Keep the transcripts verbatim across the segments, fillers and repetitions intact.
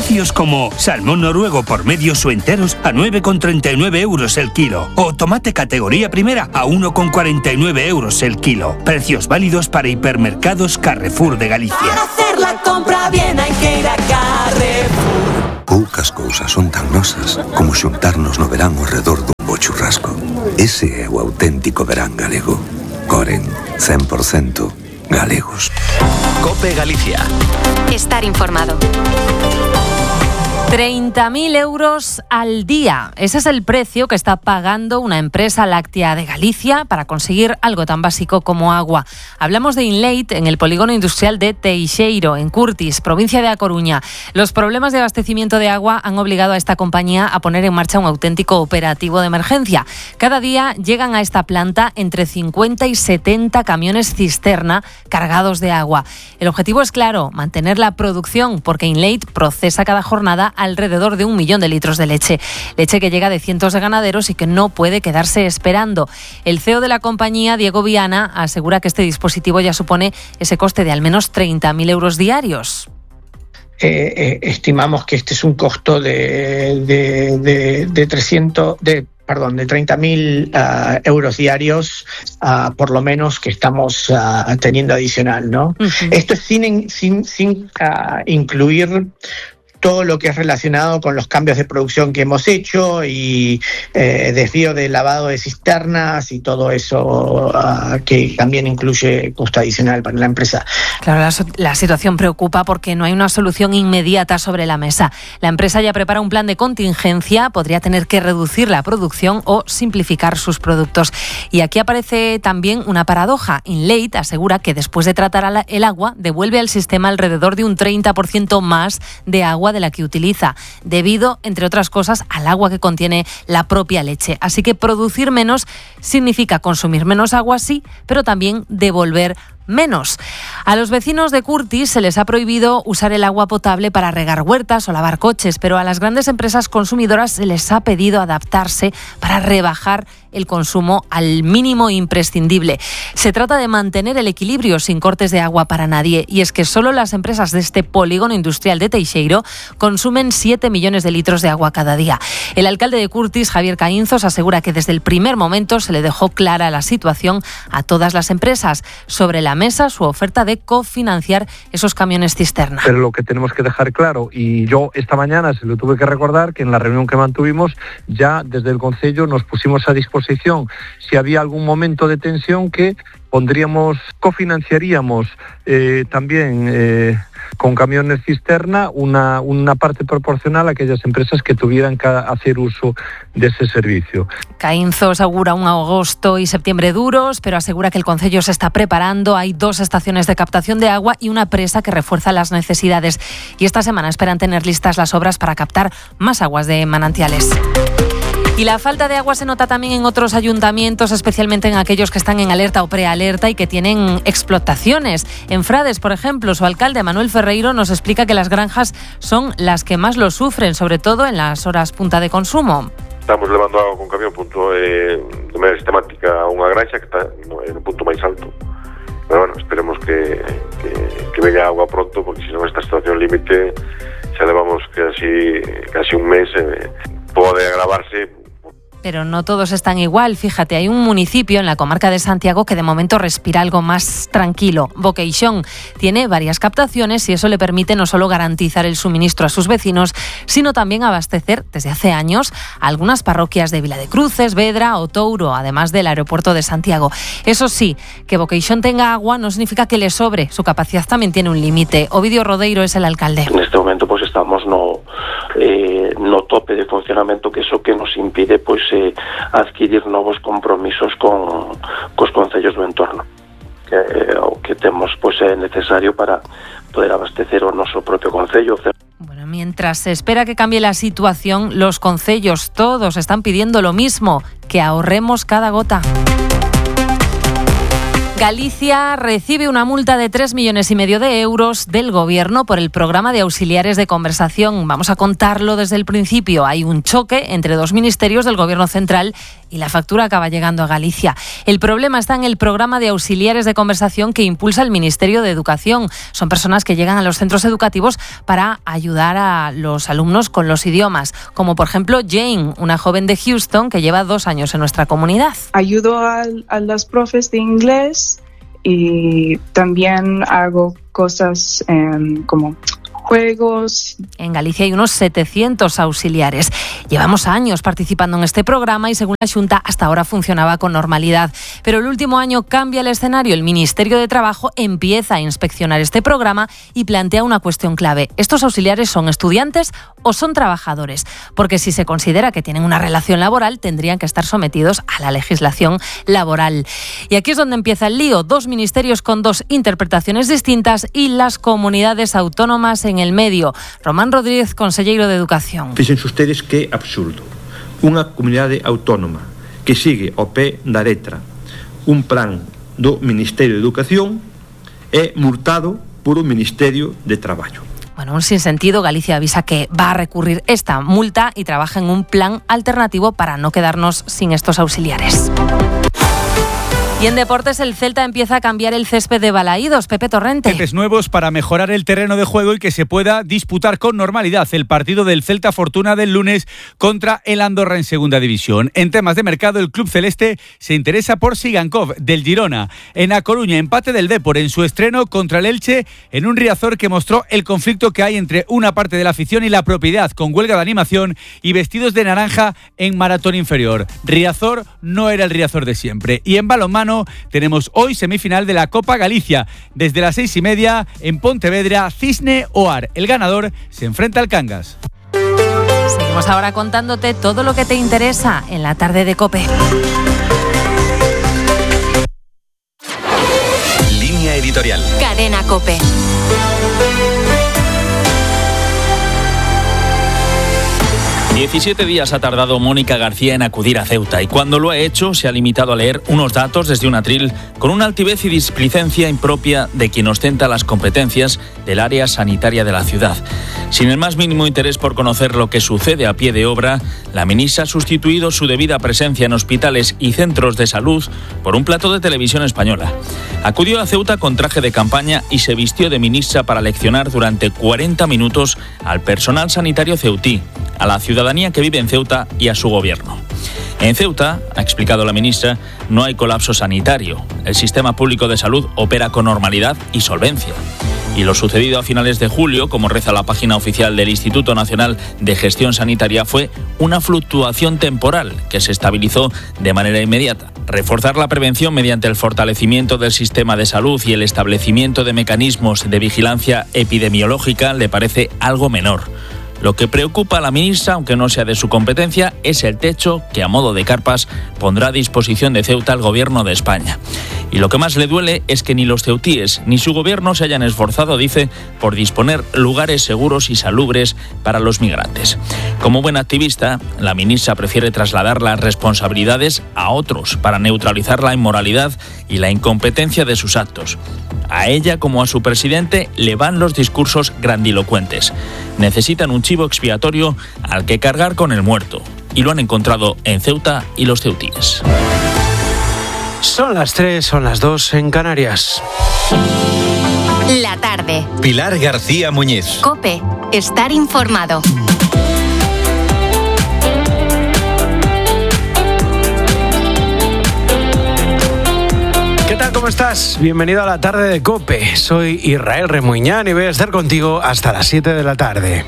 Precios como salmón noruego por medios o enteros a nueve con treinta y nueve euros el kilo. O tomate categoría primera a uno con cuarenta y nueve euros el kilo. Precios válidos para hipermercados Carrefour de Galicia. Para hacer la compra bien hay que ir a Carrefour. Poucas cousas son tan nosas como xuntarnos no verán ao redor dun bo churrasco. Ese é o auténtico verán galego. Coren, cien por ciento galegos. COPE Galicia. Estar informado. treinta mil euros al día. Ese es el precio que está pagando una empresa láctea de Galicia para conseguir algo tan básico como agua. Hablamos de Inlate en el polígono industrial de Teixeiro, en Curtis, provincia de A Coruña. Los problemas de abastecimiento de agua han obligado a esta compañía a poner en marcha un auténtico operativo de emergencia. Cada día llegan a esta planta entre cincuenta y setenta camiones cisterna cargados de agua. El objetivo es claro, mantener la producción, porque Inlate procesa cada jornada alrededor de un millón de litros de leche. Leche que llega de cientos de ganaderos y que no puede quedarse esperando. El C E O de la compañía, Diego Viana, asegura que este dispositivo ya supone ese coste de al menos treinta mil euros diarios. Eh, eh, estimamos que este es un costo de, de, de, de trescientos... De perdón, de treinta mil uh, euros diarios, uh, por lo menos, que estamos uh, teniendo adicional, ¿no? Uh-huh. Esto es sin, sin, sin uh, incluir todo lo que es relacionado con los cambios de producción que hemos hecho y eh, desvío de lavado de cisternas y todo eso uh, que también incluye costo adicional para la empresa. Claro, la, la situación preocupa porque no hay una solución inmediata sobre la mesa. La empresa ya prepara un plan de contingencia, podría tener que reducir la producción o simplificar sus productos. Y aquí aparece también una paradoja. Inlate asegura que después de tratar el agua, devuelve al sistema alrededor de un treinta por ciento más de agua de la que utiliza, debido, entre otras cosas, al agua que contiene la propia leche. Así que producir menos significa consumir menos agua, sí, pero también devolver menos. A los vecinos de Curtis se les ha prohibido usar el agua potable para regar huertas o lavar coches, pero a las grandes empresas consumidoras se les ha pedido adaptarse para rebajar el consumo al mínimo imprescindible. Se trata de mantener el equilibrio sin cortes de agua para nadie, y es que solo las empresas de este polígono industrial de Teixeiro consumen siete millones de litros de agua cada día. El alcalde de Curtis, Javier Caínzos, asegura que desde el primer momento se le dejó clara la situación a todas las empresas. Sobre la mesa su oferta de cofinanciar esos camiones cisterna. Pero lo que tenemos que dejar claro, y yo esta mañana se lo tuve que recordar, que en la reunión que mantuvimos ya desde el Concello nos pusimos a disposición si había algún momento de tensión que pondríamos, cofinanciaríamos eh, también eh, con camiones cisterna una, una parte proporcional a aquellas empresas que tuvieran que hacer uso de ese servicio. Caínzos augura un agosto y septiembre duros, pero asegura que el Concello se está preparando. Hay dos estaciones de captación de agua y una presa que refuerza las necesidades. Y esta semana esperan tener listas las obras para captar más aguas de manantiales. Y la falta de agua se nota también en otros ayuntamientos, especialmente en aquellos que están en alerta o prealerta y que tienen explotaciones. En Frades, por ejemplo, su alcalde Manuel Ferreiro nos explica que las granjas son las que más lo sufren, sobre todo en las horas punta de consumo. Estamos levando agua con camión punto eh, de manera sistemática a unha granxa que está en un punto máis alto. Pero bueno, esperemos que, que, que venga agua pronto, porque si non esta situación límite xa levamos casi, casi un mes, eh, pode agravarse. Pero no todos están igual. Fíjate, hay un municipio en la comarca de Santiago que de momento respira algo más tranquilo. Boqueixón tiene varias captaciones y eso le permite no solo garantizar el suministro a sus vecinos, sino también abastecer desde hace años a algunas parroquias de Vila de Cruces, Vedra o Touro, además del aeropuerto de Santiago. Eso sí, que Boqueixón tenga agua no significa que le sobre. Su capacidad también tiene un límite. Ovidio Rodeiro es el alcalde. En este momento pues estamos no, eh, no tope de funcionamento, que eso que nos impide pues eh, adquirir novos compromisos con cos concellos do entorno, que eh, o que temos pois é necesario para poder abastecer o noso propio concello. Bueno, mientras se espera que cambie la situación, los concellos todos están pidiendo lo mismo, que ahorremos cada gota. Galicia recibe una multa de tres millones y medio de euros del Gobierno por el programa de auxiliares de conversación. Vamos a contarlo desde el principio. Hay un choque entre dos ministerios del Gobierno central y la factura acaba llegando a Galicia. El problema está en el programa de auxiliares de conversación que impulsa el Ministerio de Educación. Son personas que llegan a los centros educativos para ayudar a los alumnos con los idiomas, como por ejemplo Jane, una joven de Houston que lleva dos años en nuestra comunidad. Ayudo a, a las profes de inglés y también hago cosas eh, como juegos. En Galicia hay unos setecientos auxiliares. Llevamos años participando en este programa y según la Xunta hasta ahora funcionaba con normalidad. Pero el último año cambia el escenario. El Ministerio de Trabajo empieza a inspeccionar este programa y plantea una cuestión clave. ¿Estos auxiliares son estudiantes o son trabajadores? Porque si se considera que tienen una relación laboral, tendrían que estar sometidos a la legislación laboral. Y aquí es donde empieza el lío. Dos ministerios con dos interpretaciones distintas y las comunidades autónomas en el medio. Román Rodríguez, consellero de Educación. Fíjense ustedes que absurdo. Unha comunidade autónoma que sigue ao pé da letra un plan do Ministerio de Educación é multado por un Ministerio de Traballo. Bueno, un sinsentido. Galicia avisa que va a recurrir esta multa y trabaja en un plan alternativo para no quedarnos sin estos auxiliares. Y en deportes, el Celta empieza a cambiar el césped de Balaídos. Pepe Torrente. Céspeds nuevos para mejorar el terreno de juego y que se pueda disputar con normalidad el partido del Celta Fortuna del lunes contra el Andorra en segunda división. En temas de mercado, el club celeste se interesa por Sigankov del Girona. En A Coruña, empate del Depor en su estreno contra el Elche en un Riazor que mostró el conflicto que hay entre una parte de la afición y la propiedad, con huelga de animación y vestidos de naranja en maratón inferior. Riazor no era el Riazor de siempre. Y en balonmano tenemos hoy semifinal de la Copa Galicia. Desde las seis y media en Pontevedra, Cisne Oar. El ganador se enfrenta al Cangas. Seguimos ahora contándote todo lo que te interesa en la tarde de COPE. Línea editorial. Cadena COPE. diecisiete días ha tardado Mónica García en acudir a Ceuta y cuando lo ha hecho se ha limitado a leer unos datos desde un atril con una altivez y displicencia impropia de quien ostenta las competencias del área sanitaria de la ciudad. Sin el más mínimo interés por conocer lo que sucede a pie de obra, la ministra ha sustituido su debida presencia en hospitales y centros de salud por un plato de televisión española. Acudió a Ceuta con traje de campaña y se vistió de ministra para leccionar durante cuarenta minutos al personal sanitario ceutí, a la ciudadanía que vive en Ceuta y a su gobierno. En Ceuta, ha explicado la ministra, no hay colapso sanitario. El sistema público de salud opera con normalidad y solvencia. Y lo sucedido a finales de julio, como reza la página oficial del Instituto Nacional de Gestión Sanitaria, fue una fluctuación temporal que se estabilizó de manera inmediata. Reforzar la prevención mediante el fortalecimiento del sistema de salud y el establecimiento de mecanismos de vigilancia epidemiológica le parece algo menor. Lo que preocupa a la ministra, aunque no sea de su competencia, es el techo que a modo de carpas pondrá a disposición de Ceuta el gobierno de España. Y lo que más le duele es que ni los ceutíes ni su gobierno se hayan esforzado, dice, por disponer lugares seguros y salubres para los migrantes. Como buena activista, la ministra prefiere trasladar las responsabilidades a otros para neutralizar la inmoralidad y la incompetencia de sus actos. A ella, como a su presidente, le van los discursos grandilocuentes. Necesitan un chivo expiatorio al que cargar con el muerto. Y lo han encontrado en Ceuta y los ceutíes. Son las tres, son las dos en Canarias. La tarde. Pilar García Muñiz. COPE. Estar informado. ¿Qué tal? ¿Cómo estás? Bienvenido a la tarde de COPE. Soy Israel Remuñán y voy a estar contigo hasta las siete de la tarde.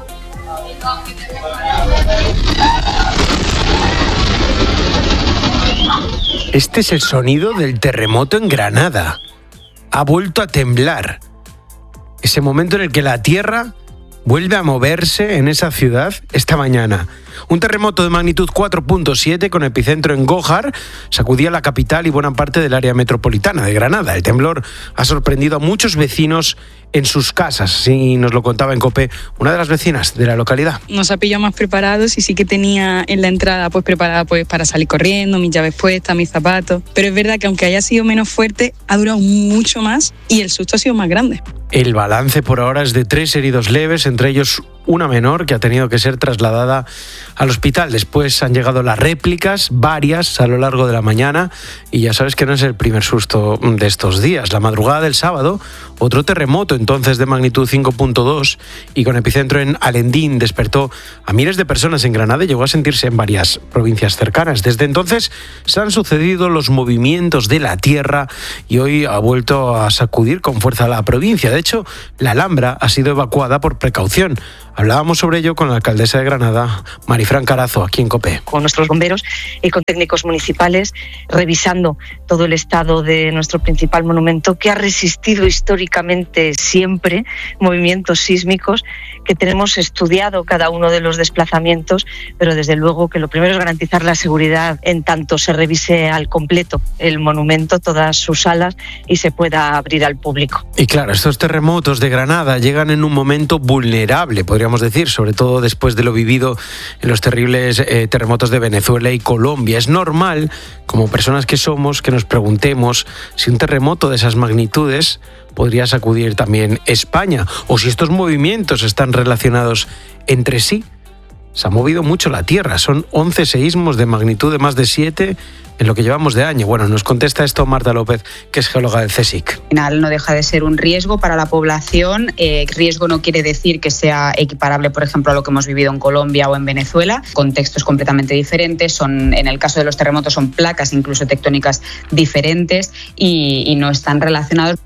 Este es el sonido del terremoto en Granada. Ha vuelto a temblar. Ese momento en el que la tierra vuelve a moverse en esa ciudad esta mañana. Un terremoto de magnitud cuatro punto siete con epicentro en Gójar sacudía la capital y buena parte del área metropolitana de Granada. El temblor ha sorprendido a muchos vecinos en sus casas. Así nos lo contaba en COPE una de las vecinas de la localidad. Nos ha pillado más preparados y sí que tenía en la entrada pues preparada pues para salir corriendo, mis llaves puestas, mis zapatos. Pero es verdad que aunque haya sido menos fuerte, ha durado mucho más y el susto ha sido más grande. El balance por ahora es de tres heridos leves, entre ellos una menor que ha tenido que ser trasladada al hospital. Después han llegado las réplicas, varias a lo largo de la mañana, y ya sabes que no es el primer susto de estos días. La madrugada del sábado, otro terremoto entonces de magnitud cinco punto dos y con epicentro en Alendín despertó a miles de personas en Granada y llegó a sentirse en varias provincias cercanas. Desde entonces se han sucedido los movimientos de la tierra y hoy ha vuelto a sacudir con fuerza la provincia. De hecho, la Alhambra ha sido evacuada por precaución. Hablábamos sobre ello con la alcaldesa de Granada, Marifran Carazo, aquí en COPE. Con nuestros bomberos y con técnicos municipales, revisando todo el estado de nuestro principal monumento, que ha resistido históricamente siempre movimientos sísmicos, que tenemos estudiado cada uno de los desplazamientos, pero desde luego que lo primero es garantizar la seguridad en tanto se revise al completo el monumento, todas sus salas, y se pueda abrir al público. Y claro, estos terremotos de Granada llegan en un momento vulnerable, podríamos decir, sobre todo después de lo vivido en los terribles eh, terremotos de Venezuela y Colombia. Es normal, como personas que somos, que nos preguntemos si un terremoto de esas magnitudes podría sacudir también España, o si estos movimientos están relacionados entre sí. Se ha movido mucho la Tierra, son once seísmos de magnitud de más de siete en lo que llevamos de año. Bueno, nos contesta esto Marta López, que es geóloga del CSIC. Al final no deja de ser un riesgo para la población. Eh, riesgo no quiere decir que sea equiparable, por ejemplo, a lo que hemos vivido en Colombia o en Venezuela. Contextos completamente diferentes. Son, en el caso de los terremotos, son placas incluso tectónicas diferentes y, y no están relacionados.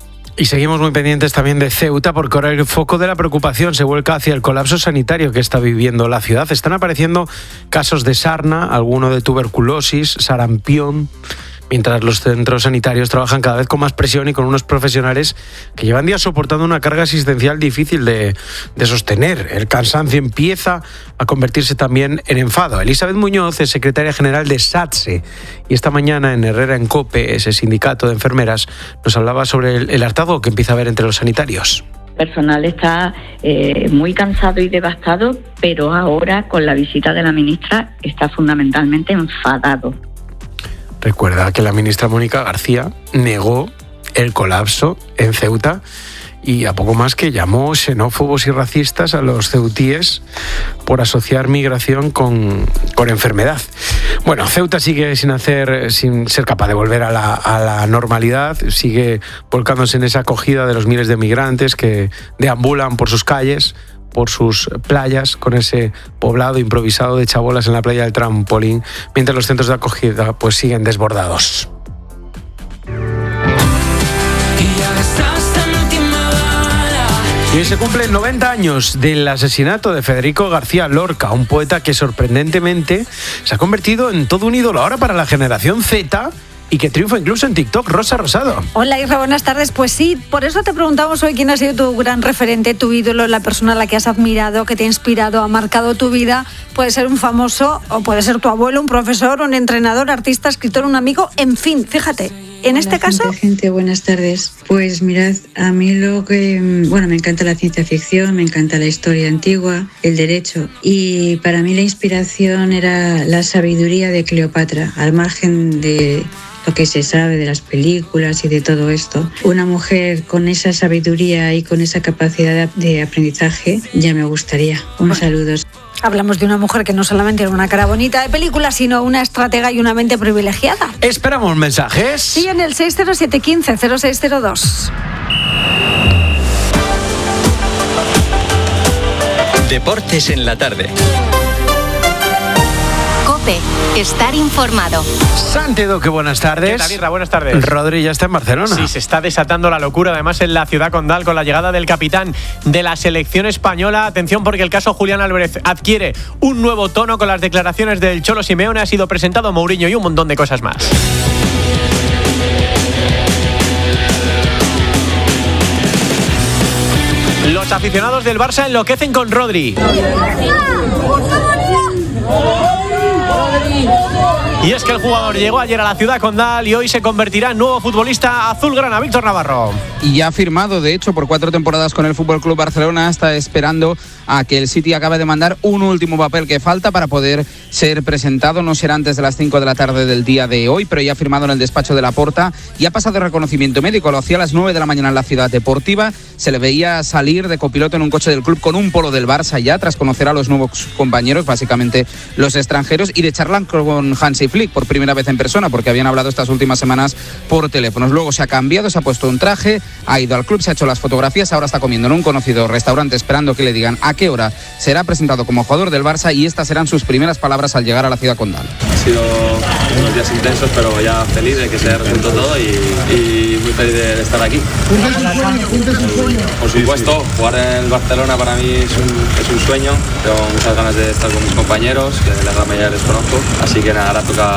Y seguimos muy pendientes también de Ceuta, porque ahora el foco de la preocupación se vuelca hacia el colapso sanitario que está viviendo la ciudad. Están apareciendo casos de sarna, alguno de tuberculosis, sarampión, mientras los centros sanitarios trabajan cada vez con más presión y con unos profesionales que llevan días soportando una carga asistencial difícil de, de sostener. El cansancio empieza a convertirse también en enfado. Elizabeth Muñoz es secretaria general de SATSE y esta mañana en Herrera en COPE, ese sindicato de enfermeras, nos hablaba sobre el, el hartazgo que empieza a haber entre los sanitarios. El personal está eh, muy cansado y devastado, pero ahora con la visita de la ministra está fundamentalmente enfadado. Recuerda que la ministra Mónica García negó el colapso en Ceuta y a poco más que llamó xenófobos y racistas a los ceutíes por asociar migración con, con enfermedad. Bueno, Ceuta sigue sin hacer, sin ser capaz de volver a la, a la normalidad, sigue volcándose en esa acogida de los miles de migrantes que deambulan por sus calles, por sus playas, con ese poblado improvisado de chabolas en la playa del Trampolín, mientras los centros de acogida pues siguen desbordados. Y hoy se cumplen noventa años del asesinato de Federico García Lorca, un poeta que sorprendentemente se ha convertido en todo un ídolo ahora para la generación Z y que triunfa incluso en TikTok. Rosa Rosado. Hola Isra, buenas tardes. Pues sí, por eso te preguntamos hoy quién ha sido tu gran referente, tu ídolo, la persona a la que has admirado, que te ha inspirado, ha marcado tu vida. Puede ser un famoso o puede ser tu abuelo, un profesor, un entrenador, artista, escritor, un amigo, en fin, fíjate. En Hola, este caso... Gente, gente, buenas tardes. Pues mirad, a mí lo que... Bueno, me encanta la ciencia ficción, me encanta la historia antigua, el derecho. Y para mí la inspiración era la sabiduría de Cleopatra, al margen de lo que se sabe de las películas y de todo esto. Una mujer con esa sabiduría y con esa capacidad de aprendizaje ya me gustaría. Un saludo. Hablamos de una mujer que no solamente era una cara bonita de película, sino una estratega y una mente privilegiada. ¿Esperamos mensajes? Sí, en el seis cero siete uno cinco cero seis cero dos. Deportes en la tarde. COPE, estar informado. Santi Duque, buenas tardes. ¿Qué tal, Irra? Buenas tardes. Rodri ya está en Barcelona. Sí, se está desatando la locura, además en la ciudad condal, con la llegada del capitán de la selección española. Atención, porque el caso Julián Álvarez adquiere un nuevo tono con las declaraciones del Cholo Simeone. Ha sido presentado Mourinho y un montón de cosas más. Los aficionados del Barça enloquecen con Rodri. Y es que el jugador llegó ayer a la ciudad condal y hoy se convertirá en nuevo futbolista azulgrana. Víctor Navarro. Y ya ha firmado, de hecho, por cuatro temporadas con el F C Barcelona. Está esperando a que el City acabe de mandar un último papel que falta para poder ser presentado. No será antes de las cinco de la tarde del día de hoy, pero ya ha firmado en el despacho de Laporta y ha pasado reconocimiento médico. Lo hacía a las nueve de la mañana en la Ciudad Deportiva. Se le veía salir de copiloto en un coche del club con un polo del Barça ya, tras conocer a los nuevos compañeros, básicamente los extranjeros, y de charlar con Hansi Flick por primera vez en persona, porque habían hablado estas últimas semanas por teléfonos. Luego se ha cambiado, se ha puesto un traje, ha ido al club, se ha hecho las fotografías, ahora está comiendo en un conocido restaurante esperando que le digan a qué hora será presentado como jugador del Barça, y estas serán sus primeras palabras al llegar a la ciudad condal. Ha sido unos días intensos, pero ya feliz de que se resuelto todo y, y muy feliz de, de estar aquí. Por supuesto, jugar en el Barcelona para mí es un, es un sueño. Tengo muchas ganas de estar con mis compañeros, que la gran mayoría les conozco, así que nada, ahora toca